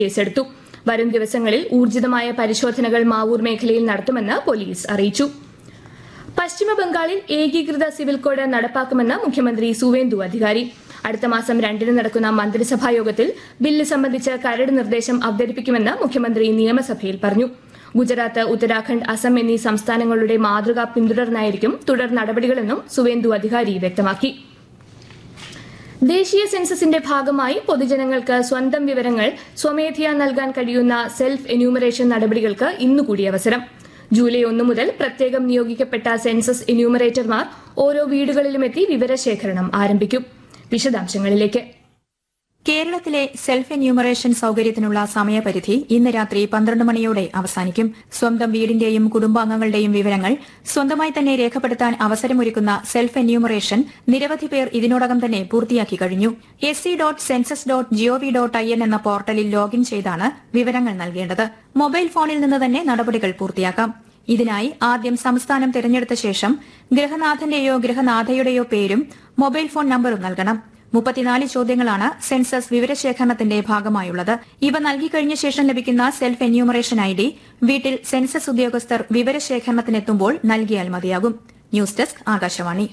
കേസെടുത്തു. വരും ദിവസങ്ങളിൽ ഊർജിതമായ പരിശോധനകൾ മാവൂർ മേഖലയിൽ നടത്തുമെന്ന് പോലീസ് അറിയിച്ചു. പശ്ചിമ ബംഗാളിൽ ഏകീകൃത സിവിൽ കോഡ് നടപ്പാക്കുമെന്ന് മുഖ്യമന്ത്രി സുവേന്ദു അധികാരി. അടുത്ത മാസം 2 നടക്കുന്ന മന്ത്രിസഭാ യോഗത്തിൽ ബില്ല് സംബന്ധിച്ച് കരട് നിർദ്ദേശം അവതരിപ്പിക്കുമെന്ന് മുഖ്യമന്ത്രി നിയമസഭയിൽ പറഞ്ഞു. ഗുജറാത്ത്, ഉത്തരാഖണ്ഡ്, അസം എന്നീ സംസ്ഥാനങ്ങളുടെ മാതൃക പിന്തുടർന്നായിരിക്കും തുടർ നടപടികളെന്നും സുവേന്ദു അധികാരി വ്യക്തമാക്കി. ദേശീയ സെൻസസിന്റെ ഭാഗമായി പൊതുജനങ്ങൾക്ക് സ്വന്തം വിവരങ്ങൾ സ്വമേധയാ നൽകാൻ കഴിയുന്ന സെൽഫ് എന്യൂമറേഷൻ നടപടികൾക്ക് ഇന്നുകൂടി അവസരം. ജൂലൈ 1 മുതൽ പ്രത്യേകം നിയോഗിക്കപ്പെട്ട സെൻസസ് എന്യൂമറേറ്റർമാർ ഓരോ വീടുകളിലുമെത്തി വിവരശേഖരണം ആരംഭിക്കും. വിശദാംശങ്ങളിലേക്ക്. കേരളത്തിലെ സെൽഫ് എന്യൂമറേഷൻ സൌകര്യത്തിനുള്ള സമയപരിധി ഇന്ന് രാത്രി 12 മണിയോടെ അവസാനിക്കും. സ്വന്തം വീടിന്റെയും കുടുംബാംഗങ്ങളുടെയും വിവരങ്ങൾ സ്വന്തമായി തന്നെ രേഖപ്പെടുത്താൻ അവസരമൊരുക്കുന്ന സെൽഫ് എന്യൂമറേഷൻ നിരവധി പേർ ഇതിനോടകം തന്നെ പൂർത്തിയാക്കി കഴിഞ്ഞു. sc.census.gov.in എന്ന പോർട്ടലിൽ ലോഗിൻ ചെയ്താണ് വിവരങ്ങൾ നൽകേണ്ടത്. മൊബൈൽ ഫോണിൽ നിന്ന് തന്നെ നടപടികൾ പൂർത്തിയാക്കാം. ഇതിനായി ആദ്യം സംസ്ഥാനം തിരഞ്ഞെടുത്ത ശേഷം ഗൃഹനാഥന്റെയോ ഗൃഹനാഥയുടെയോ പേരും മൊബൈൽ ഫോൺ നമ്പറും നൽകണം. 34 ചോദ്യങ്ങളാണ് സെൻസസ് വിവരശേഖരണത്തിന്റെ ഭാഗമായുള്ളത്. ഇവ നൽകിക്കഴിഞ്ഞ ശേഷം ലഭിക്കുന്ന സെൽഫ് എന്യൂമറേഷൻ ID വീട്ടിൽ സെൻസസ് ഉദ്യോഗസ്ഥർ വിവരശേഖരണത്തിനെത്തുമ്പോൾ നൽകിയാൽ മതിയാകും. News desk, Akashvani.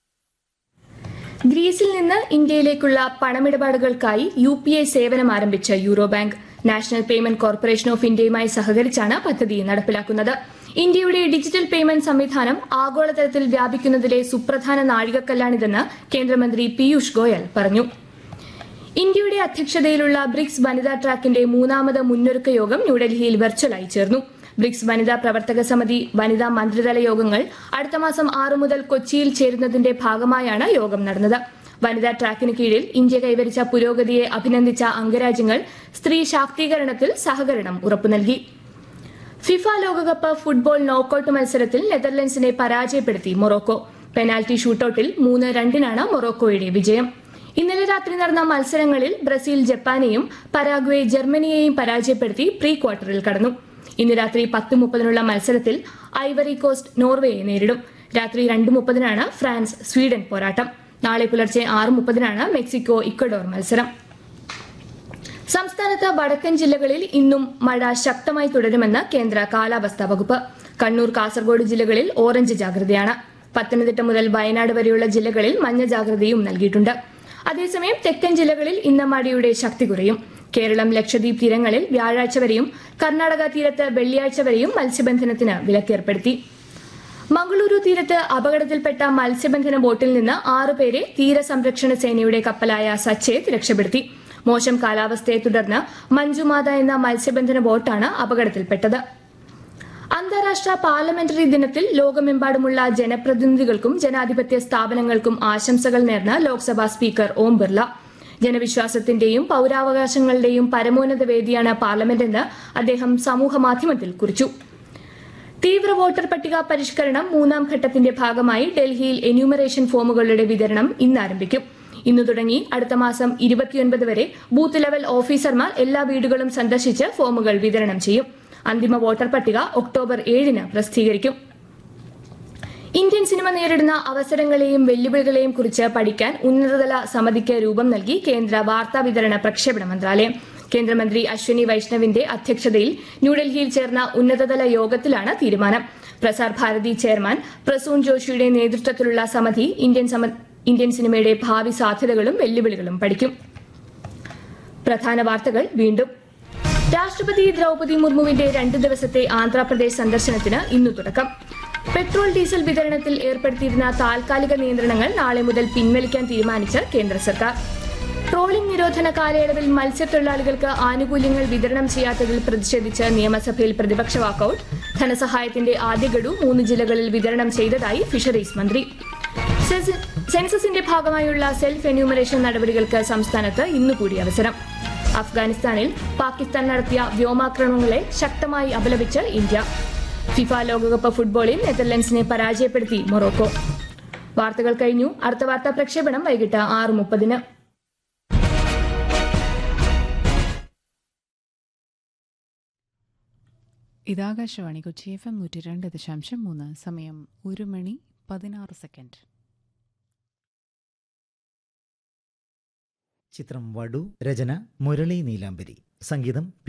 ഗ്രീസിൽ നിന്ന് ഇന്ത്യയിലേക്കുള്ള പണമിടപാടുകൾക്കായി UPI സേവനം ആരംഭിച്ച euro bank national payment corporation of ഇന്ത്യയുമായി സഹകരിച്ചാണ് പദ്ധതി നടപ്പിലാക്കുന്നത്. ഇന്ത്യയുടെ ഡിജിറ്റൽ പേയ്മെന്റ് സംവിധാനം ആഗോളതലത്തിൽ വ്യാപിക്കുന്നതിലെ സുപ്രധാന നാഴികക്കല്ലാണിതെന്ന് കേന്ദ്രമന്ത്രി പീയൂഷ് ഗോയൽ പറഞ്ഞു. ഇന്ത്യയുടെ അധ്യക്ഷതയിലുള്ള ബ്രിക്സ് വനിതാ ട്രാക്കിന്റെ 3ാമത് മുന്നൊരുക്ക യോഗം ന്യൂഡൽഹിയിൽ വെർച്വലായി ചേർന്നു. ബ്രിക്സ് വനിതാ പ്രവർത്തക സമിതി വനിതാ മന്ത്രിതല യോഗങ്ങൾ അടുത്ത മാസം 6 മുതൽ കൊച്ചിയിൽ ചേരുന്നതിന്റെ ഭാഗമായാണ് യോഗം നടന്നത്. വനിതാ ട്രാക്കിന് കീഴിൽ ഇന്ത്യ കൈവരിച്ച പുരോഗതിയെ അഭിനന്ദിച്ച അംഗരാജ്യങ്ങൾ സ്ത്രീ ശാക്തീകരണത്തിൽ സഹകരണം ഉറപ്പു നൽകി. ഫിഫ ലോകകപ്പ് ഫുട്ബോൾ നോക്കൌട്ട് മത്സരത്തിൽ നെതർലൻഡ്സിനെ പരാജയപ്പെടുത്തി മൊറോക്കോ. പെനാൽറ്റി ഷൂട്ടൌട്ടിൽ 3-2 മൊറോക്കോയുടെ വിജയം. ഇന്നലെ രാത്രി നടന്ന മത്സരങ്ങളിൽ ബ്രസീൽ ജപ്പാനെയും പരാഗ്വേ ജർമ്മനിയെയും പരാജയപ്പെടുത്തി പ്രീ ക്വാർട്ടറിൽ കടന്നു. ഇന്ന് രാത്രി 10:30 മത്സരത്തിൽ ഐവറി കോസ്റ്റ് നോർവേയെ നേരിടും. രാത്രി 2:30 ഫ്രാൻസ് സ്വീഡൻ പോരാട്ടം. നാളെ പുലർച്ചെ 6:30 മെക്സിക്കോ ഇക്വഡോർ മത്സരം. സംസ്ഥാനത്ത് വടക്കൻ ജില്ലകളിൽ ഇന്നും മഴ ശക്തമായി തുടരുമെന്ന് കേന്ദ്ര കാലാവസ്ഥാ വകുപ്പ്. കണ്ണൂർ, കാസർഗോഡ് ജില്ലകളിൽ ഓറഞ്ച് ജാഗ്രതയാണ്. പത്തനംതിട്ട മുതൽ വയനാട് വരെയുള്ള ജില്ലകളിൽ മഞ്ഞ ജാഗ്രതയും നൽകിയിട്ടുണ്ട്. അതേസമയം തെക്കൻ ജില്ലകളിൽ ഇന്ന് മഴയുടെ ശക്തി കുറയും. കേരളം, ലക്ഷദ്വീപ് തീരങ്ങളിൽ വ്യാഴാഴ്ച വരെയും കർണാടക തീരത്ത് വെള്ളിയാഴ്ച വരെയും മത്സ്യബന്ധനത്തിന് വിലക്കേർപ്പെടുത്തി. മംഗളൂരു തീരത്ത് അപകടത്തിൽപ്പെട്ട മത്സ്യബന്ധന ബോട്ടിൽ നിന്ന് 6 പേരെ തീരസംരക്ഷണ സേനയുടെ കപ്പലായ സച്ചേത് രക്ഷപ്പെടുത്തി. മോശം കാലാവസ്ഥയെ തുടർന്ന് മഞ്ജുമാത എന്ന മത്സ്യബന്ധന ബോട്ടാണ് അപകടത്തിൽപ്പെട്ടത്. അന്താരാഷ്ട്ര പാർലമെന്ററി ദിനത്തിൽ ലോകമെമ്പാടുമുള്ള ജനപ്രതിനിധികൾക്കും ജനാധിപത്യ സ്ഥാപനങ്ങൾക്കും ആശംസകൾ നേർന്ന് ലോക്സഭാ സ്പീക്കർ ഓം ബിർള. ജനവിശ്വാസത്തിന്റെയും പൌരാവകാശങ്ങളുടെയും പരമോന്നത വേദിയാണ് പാർലമെന്റെന്ന് അദ്ദേഹം സമൂഹമാധ്യമത്തിൽ കുറിച്ചു. തീവ്ര വോട്ടർ പട്ടിക പരിഷ്കരണം 3ാം ഘട്ടത്തിന്റെ ഭാഗമായി ഡൽഹിയിൽ എന്യൂമറേഷൻ ഫോമുകളുടെ വിതരണം ഇന്ന് ആരംഭിക്കും. ഇന്നു തുടങ്ങി അടുത്ത മാസം 29 വരെ ബൂത്ത് ലെവൽ ഓഫീസർമാർ എല്ലാ വീടുകളും സന്ദർശിച്ച് ഫോമുകൾ വിതരണം ചെയ്യും. അന്തിമ വോട്ടർ പട്ടിക ഒക്ടോബർ 7 പ്രസിദ്ധീകരിക്കും. ഇന്ത്യൻ സിനിമ നേരിടുന്ന അവസരങ്ങളെയും വെല്ലുവിളികളെയും കുറിച്ച് പഠിക്കാൻ ഉന്നതതല സമിതിക്ക് രൂപം നൽകി കേന്ദ്ര വാർത്താ വിതരണ പ്രക്ഷേപണ മന്ത്രാലയം. കേന്ദ്രമന്ത്രി അശ്വിനി വൈഷ്ണവിന്റെ അധ്യക്ഷതയിൽ ന്യൂഡൽഹിയിൽ ചേർന്ന ഉന്നതതല യോഗത്തിലാണ് തീരുമാനം. പ്രസാർ ഭാരതി ചെയർമാൻ പ്രസൂൺ ജോഷിയുടെ നേതൃത്വത്തിലുള്ള സമിതി ഇന്ത്യൻ സിനിമയുടെ ഭാവി സാധ്യതകളും വെല്ലുവിളികളും പഠിക്കും. പ്രധാന വാർത്തകൾ വീണ്ടും. രാഷ്ട്രപതി ദ്രൌപദി മുർമുവിന്റെ 2 ദിവസത്തെ ആന്ധ്രാപ്രദേശ് സന്ദർശനത്തിന് ഇന്നു തുടക്കം. പെട്രോൾ, ഡീസൽ വിതരണത്തിൽ ഏർപ്പെടുത്തിയിരുന്ന താൽക്കാലിക നിയന്ത്രണങ്ങൾ നാളെ മുതൽ പിൻവലിക്കാൻ തീരുമാനിച്ച് കേന്ദ്ര സർക്കാർ. ട്രോളിംഗ് നിരോധന കാലയളവിൽ മത്സ്യത്തൊഴിലാളികൾക്ക് ആനുകൂല്യങ്ങൾ വിതരണം ചെയ്യാത്തതിൽ പ്രതിഷേധിച്ച് നിയമസഭയിൽ പ്രതിപക്ഷ വാക്കൌട്ട്. ധനസഹായത്തിന്റെ ആദ്യ ഗഡു 3 ജില്ലകളിൽ വിതരണം ചെയ്തതായി ഫിഷറീസ് മന്ത്രി. സെൻസസിന്റെ ഭാഗമായുള്ള സെൽഫ് എന്യൂമറേഷൻ നടപടികൾക്ക് സംസ്ഥാനത്ത് ഇന്നുകൂടി അവസരം. അഫ്ഗാനിസ്ഥാനിൽ പാകിസ്ഥാൻ നടത്തിയ വ്യോമാക്രമണങ്ങളെ ശക്തമായി അപലപിച്ച് ഇന്ത്യ. ഫിഫ ലോകകപ്പ് ഫുട്ബോളിൽ നെതർലൻഡ്സിനെ പരാജയപ്പെടുത്തി മൊറോക്കോ. വാർത്തകൾ കഴിഞ്ഞു. അടുത്ത വാർത്താ പ്രക്ഷേപണം വൈകിട്ട് 6:30. ഇതാകാശവാണി കൊച്ചി FM 102.3. സമയം 1:16. ചിത്രം വടു. രചന മുരളി നീലാംബരി. സംഗീതം